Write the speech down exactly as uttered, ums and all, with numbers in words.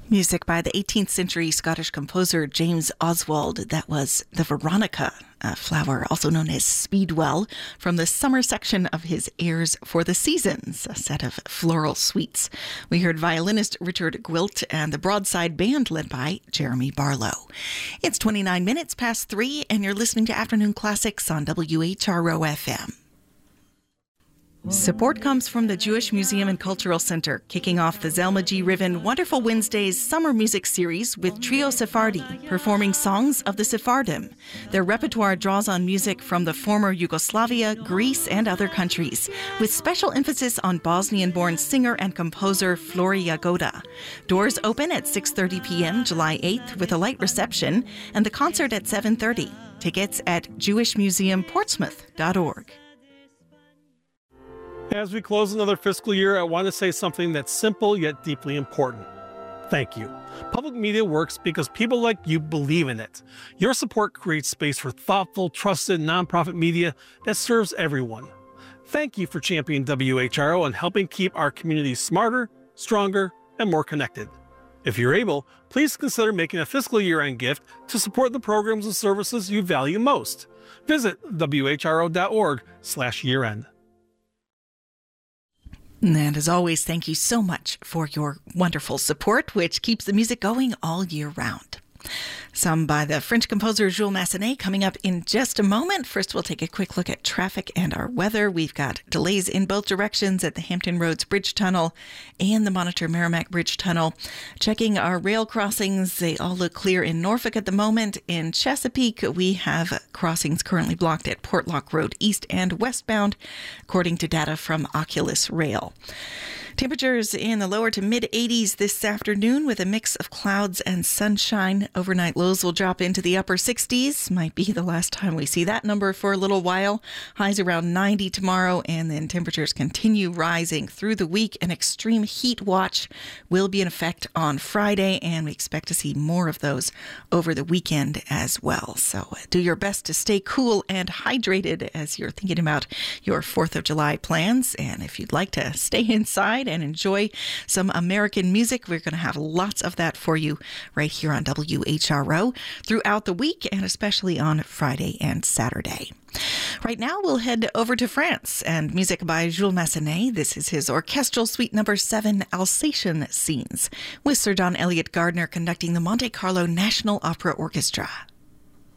Music by the eighteenth century Scottish composer James Oswald. That was the Veronica, a flower also known as Speedwell, from the summer section of his Airs for the Seasons, a set of floral suites. We heard violinist Richard Gwilt and the Broadside Band led by Jeremy Barlow. It's twenty-nine minutes past three, and you're listening to Afternoon Classics on W H R O F M. Support comes from the Jewish Museum and Cultural Center, kicking off the Zelma G. Riven Wonderful Wednesdays summer music series with Trio Sephardi, performing songs of the Sephardim. Their repertoire draws on music from the former Yugoslavia, Greece, and other countries, with special emphasis on Bosnian-born singer and composer Flori Jagoda. Doors open at six thirty p.m. July eighth with a light reception, and the concert at seven thirty. Tickets at jewish museum portsmouth dot org. As we close another fiscal year, I want to say something that's simple yet deeply important. Thank you. Public media works because people like you believe in it. Your support creates space for thoughtful, trusted, nonprofit media that serves everyone. Thank you for championing W H R O and helping keep our community smarter, stronger, and more connected. If you're able, please consider making a fiscal year-end gift to support the programs and services you value most. Visit w h r o dot org slash year end. And as always, thank you so much for your wonderful support, which keeps the music going all year round. Some by the French composer Jules Massenet coming up in just a moment. First, we'll take a quick look at traffic and our weather. We've got delays in both directions at the Hampton Roads Bridge Tunnel and the Monitor Merrimack Bridge Tunnel. Checking our rail crossings, they all look clear in Norfolk at the moment. In Chesapeake, we have crossings currently blocked at Portlock Road East and westbound, according to data from Oculus Rail. Temperatures in the lower to mid eighties this afternoon with a mix of clouds and sunshine. Overnight lows will drop into the upper sixties. Might be the last time we see that number for a little while. Highs around ninety tomorrow, and then temperatures continue rising through the week. An extreme heat watch will be in effect on Friday, and we expect to see more of those over the weekend as well. So do your best to stay cool and hydrated as you're thinking about your fourth of July plans. And if you'd like to stay inside and enjoy some American music, we're going to have lots of that for you right here on W H R O throughout the week, and especially on Friday and Saturday. Right now, we'll head over to France and music by Jules Massenet. This is his orchestral suite number seven, Alsatian Scenes, with Sir John Eliot Gardiner conducting the Monte Carlo National Opera Orchestra.